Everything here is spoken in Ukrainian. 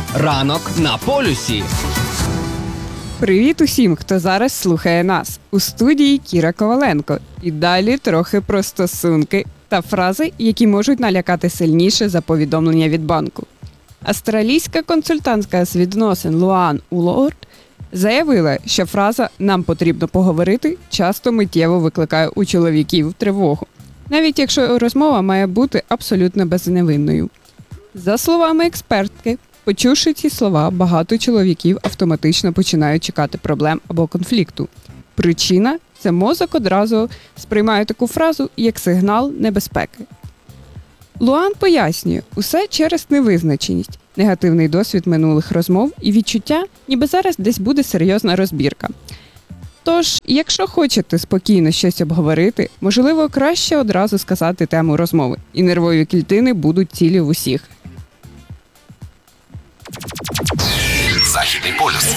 Ранок на полюсі. Привіт усім, хто зараз слухає нас. У студії Кіра Коваленко. І далі трохи про стосунки та фрази, які можуть налякати сильніше за повідомлення від банку. Австралійська консультантка з відносин Луан Улорд заявила, що фраза «нам потрібно поговорити» часто миттєво викликає у чоловіків тривогу, навіть якщо розмова має бути абсолютно безневинною. За словами експертки, почувши ці слова, багато чоловіків автоматично починають чекати проблем або конфлікту. Причина – це мозок одразу сприймає таку фразу як сигнал небезпеки. Луан пояснює, усе через невизначеність, негативний досвід минулих розмов і відчуття, ніби зараз десь буде серйозна розбірка. Тож, якщо хочете спокійно щось обговорити, можливо, краще одразу сказати тему розмови, і нервові клітини будуть цілі в усіх. Західний полюс.